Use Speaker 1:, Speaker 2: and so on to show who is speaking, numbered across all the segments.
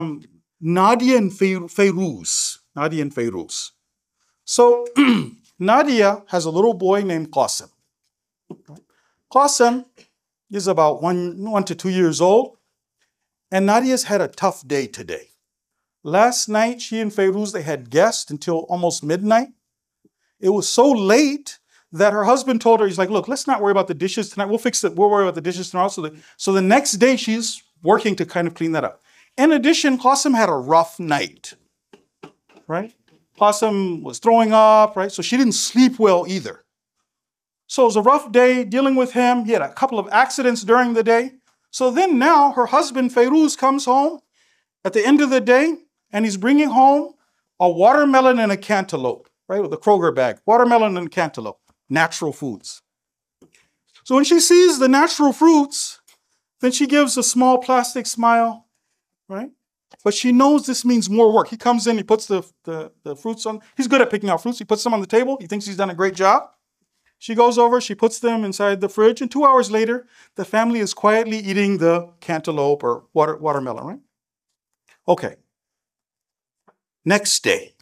Speaker 1: Nadia and Feiruz. Nadia and Feiruz. So Nadia has a little boy named Qasim. Qasim is about 1 to 2 years old, and Nadia's had a tough day today. Last night, she and Feiruz, they had guests until almost midnight. It was so late that her husband told her, he's like, look, let's not worry about the dishes tonight. We'll fix it. We'll worry about the dishes tomorrow. So the next day, she's working to kind of clean that up. In addition, Qasim had a rough night, right? Qasim was throwing up, right? So she didn't sleep well either. So it was a rough day dealing with him. He had a couple of accidents during the day. So then now her husband, Feiruz, comes home at the end of the day, and he's bringing home a watermelon and a cantaloupe, right? With a Kroger bag. Watermelon and cantaloupe, natural foods. So when she sees the natural fruits, then she gives a small plastic smile, right? But she knows this means more work. He comes in, he puts the fruits on. He's good at picking out fruits. He puts them on the table. He thinks he's done a great job. She goes over, she puts them inside the fridge, and 2 hours later, the family is quietly eating the cantaloupe or watermelon, right? Okay. Next day,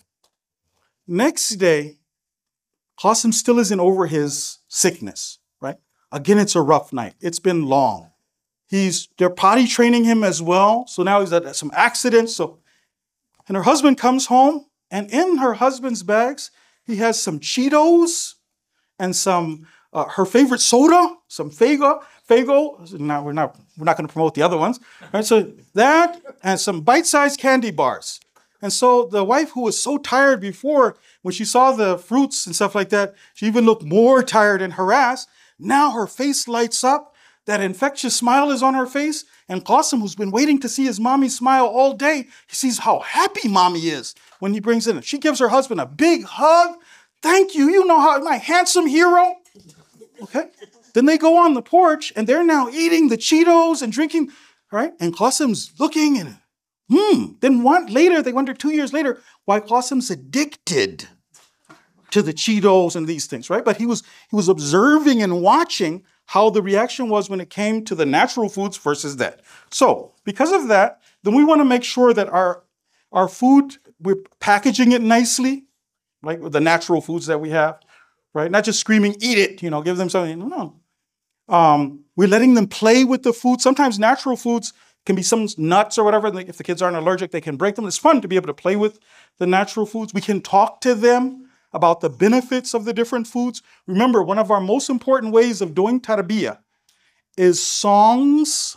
Speaker 1: Qasim still isn't over his sickness, right? Again, it's a rough night. It's been long. They're potty training him as well. So now he's had some accidents. And her husband comes home, and in her husband's bags, he has some Cheetos and some her favorite soda, some Faygo. Now we're not going to promote the other ones, right? So that and some bite-sized candy bars. And so the wife, who was so tired before, when she saw the fruits and stuff like that, she even looked more tired and harassed. Now her face lights up. That infectious smile is on her face. And Qasim, who's been waiting to see his mommy smile all day, he sees how happy mommy is when he brings it in. She gives her husband a big hug. Thank you. You know how my handsome hero. Okay. Then they go on the porch and they're now eating the Cheetos and drinking, right? And Qasim's looking and Then they wonder 2 years later why Qasim's addicted to the Cheetos and these things, right? But he was observing and watching how the reaction was when it came to the natural foods versus that. So because of that, then we want to make sure that our food, we're packaging it nicely, right? With the natural foods that we have, right? Not just screaming, eat it, give them something. No. We're letting them play with the food. Sometimes natural foods can be some nuts or whatever. If the kids aren't allergic, they can break them. It's fun to be able to play with the natural foods. We can talk to them about the benefits of the different foods. Remember, one of our most important ways of doing tarbiyah is songs,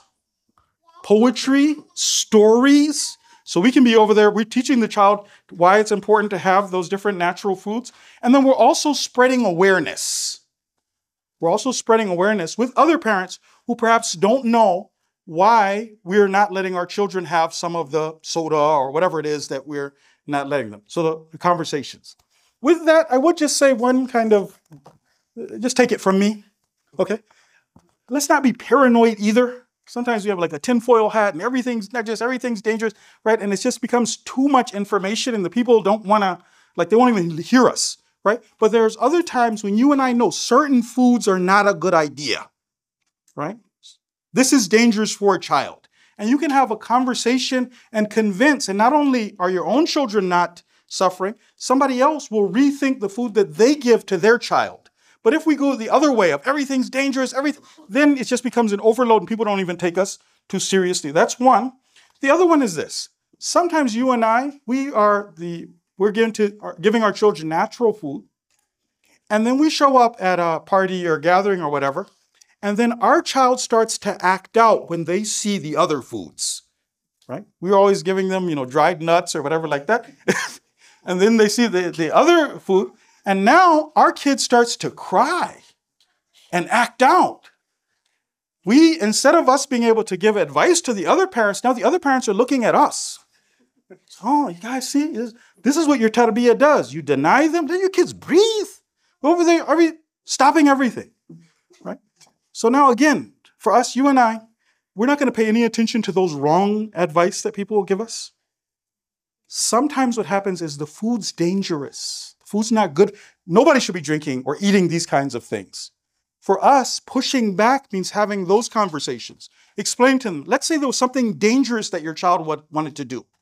Speaker 1: poetry, stories. So we can be over there, we're teaching the child why it's important to have those different natural foods. And then we're also spreading awareness. We're also spreading awareness with other parents who perhaps don't know why we're not letting our children have some of the soda or whatever it is that we're not letting them. So the conversations. With that, I would just say just take it from me, okay? Let's not be paranoid either. Sometimes we have like a tinfoil hat and everything's dangerous, right? And it just becomes too much information and the people don't want to, they won't even hear us, right? But there's other times when you and I know certain foods are not a good idea, right? This is dangerous for a child. And you can have a conversation and convince, and not only are your own children not suffering, somebody else will rethink the food that they give to their child. But if we go the other way of everything's dangerous, then it just becomes an overload and people don't even take us too seriously. That's one. The other one is this. Sometimes you and I, we're giving our children natural food, and then we show up at a party or gathering or whatever, and then our child starts to act out when they see the other foods, right? We're always giving them, dried nuts or whatever like that. And then they see the other food, and now our kid starts to cry and act out. Instead of us being able to give advice to the other parents, now the other parents are looking at us. Oh, you guys see, this is what your tarbiyah does. You deny them, let your kids breathe. Over there, stopping everything, right? So now again, for us, you and I, we're not going to pay any attention to those wrong advice that people will give us. Sometimes what happens is the food's dangerous. The food's not good. Nobody should be drinking or eating these kinds of things. For us, pushing back means having those conversations. Explain to them, let's say there was something dangerous that your child wanted to do.